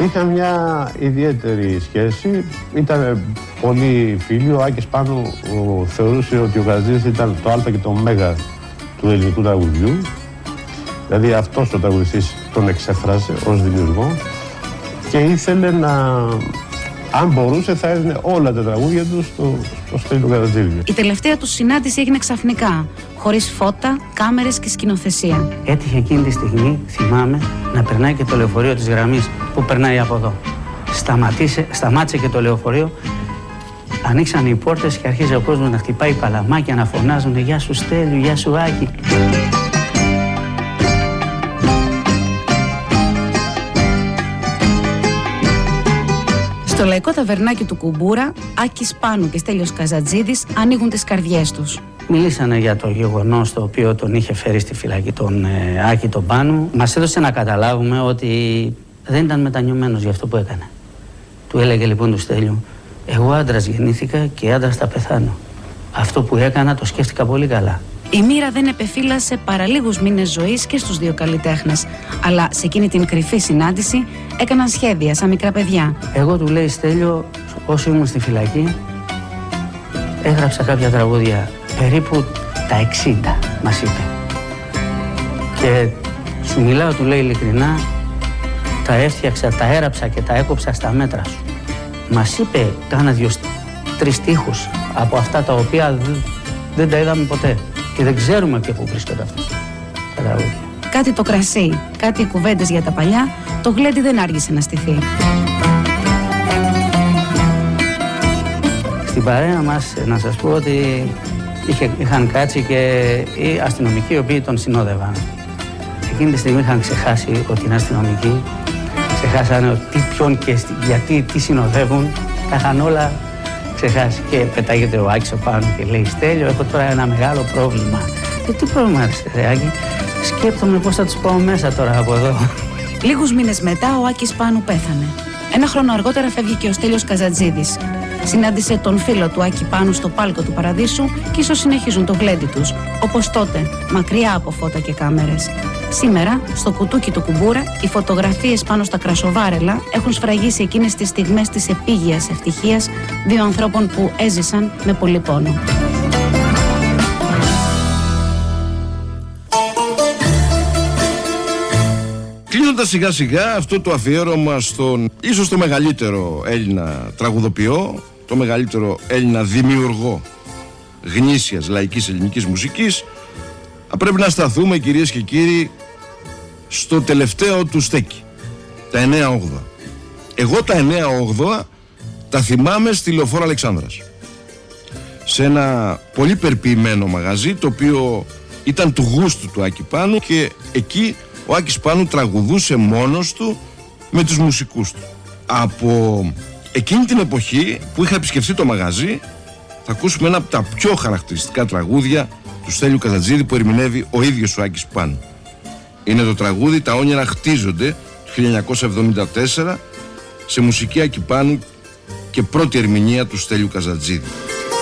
Είχαν μια ιδιαίτερη σχέση, ήταν πολύ φίλοι. Ο Άκης Πάνου θεωρούσε ότι ο Καζατζίδης ήταν το α και το μέγα του ελληνικού τραγουδιού. Δηλαδή αυτός ο τραγουδιστής τον εξέφρασε ως δημιουργό και ήθελε να, αν μπορούσε, θα έδινε όλα τα τραγούδια του στο Στέλιο Καζατζίδη. Η τελευταία του συνάντηση έγινε ξαφνικά, χωρίς φώτα, κάμερες και σκηνοθεσία. Έτυχε εκείνη τη στιγμή, θυμάμαι, να περνάει και το λεωφορείο της γραμμής που περνάει από εδώ. Σταμάτησε και το λεωφορείο, ανοίξαν οι πόρτες και αρχίζει ο κόσμος να χτυπάει παλαμάκια, να φωνάζουν «Γεια σου Στέλιο, γεια σου Άκη». Στο λαϊκό ταβερνάκι του Κουμπούρα, Άκης Πάνου και Στέλιος Καζατζίδης ανοίγουν τις καρδιές τους. Μιλήσανε για το γεγονός το οποίο τον είχε φέρει στη φυλακή τον Άκη τον Πάνου. Μας έδωσε να καταλάβουμε ότι δεν ήταν μετανιωμένος για αυτό που έκανε. Του έλεγε λοιπόν του Στέλιου, εγώ άντρας γεννήθηκα και άντρας θα πεθάνω. Αυτό που έκανα το σκέφτηκα πολύ καλά. Η μοίρα δεν επεφύλασε παρά λίγους μήνες ζωής και στους δύο καλλιτέχνες. Αλλά σε εκείνη την κρυφή συνάντηση έκαναν σχέδια σαν μικρά παιδιά. Εγώ του λέει Στέλιο, όσο ήμουν στη φυλακή, έγραψα κάποια τραγούδια, περίπου τα 60 μας είπε. Και σου μιλάω, του λέει ειλικρινά, τα έφτιαξα, τα έραψα και τα έκοψα στα μέτρα σου. Μας είπε, κάνα 2-3 στίχους από αυτά τα οποία δεν τα είδαμε ποτέ. Και δεν ξέρουμε και πού βρίσκονται αυτά τα τραγούδια. Κάτι το κρασί, κάτι οι κουβέντες για τα παλιά, το γλέντι δεν άργησε να στηθεί. Στην παρέα μας, να σας πω ότι είχαν κάτσει και οι αστυνομικοί οι οποίοι τον συνόδευαν. Εκείνη τη στιγμή είχαν ξεχάσει ότι είναι αστυνομικοί, ξεχάσανε ότι ποιον και γιατί, τι συνοδεύουν, τα είχαν όλα ξεχάσει. Και πετάγεται ο Άκης πάνω και λέει Στέλιο, έχω τώρα ένα μεγάλο πρόβλημα. Και τι πρόβλημα ρε Άκη, σκέπτομαι πώς θα τους πάω μέσα τώρα από εδώ. Λίγους μήνες μετά ο Άκης Πάνου πέθανε. Ένα χρόνο αργότερα φεύγει και ο Στέλιος Καζατζίδης. Συνάντησε τον φίλο του Άκη Πάνου στο πάλκο του Παραδείσου και ίσως συνεχίζουν το γλέντι τους, όπως τότε, μακριά από φώτα και κάμερες. Σήμερα, στο κουτούκι του Κουμπούρα, οι φωτογραφίες πάνω στα κρασοβάρελα έχουν σφραγίσει εκείνες τις στιγμές της επίγειας ευτυχίας δύο ανθρώπων που έζησαν με πολύ πόνο. Κλείνοντας σιγά σιγά αυτό το αφιέρωμα στον ίσως το μεγαλύτερο Έλληνα τραγουδοποιό, το μεγαλύτερο Έλληνα δημιουργό γνήσιας λαϊκής ελληνικής μουσικής, πρέπει να σταθούμε, κυρίες και κύριοι, στο τελευταίο του στέκι, τα 9-8. Εγώ τα 9-8 τα θυμάμαι στη Λεωφόρο Αλεξάνδρας, σε ένα πολύ περποιημένο μαγαζί, το οποίο ήταν του γούστου του Άκη Πάνου, και εκεί ο Άκης Πάνου τραγουδούσε μόνος του με τους μουσικούς του. Από εκείνη την εποχή που είχα επισκεφθεί το μαγαζί, θα ακούσουμε ένα από τα πιο χαρακτηριστικά τραγούδια του Στέλιου Καζατζίδη που ερμηνεύει ο ίδιος ο Άκης Πάνου. Είναι το τραγούδι «Τα όνειρα χτίζονται» του 1974, σε μουσική Άκη Πάνου και πρώτη ερμηνεία του Στέλιου Καζατζίδη.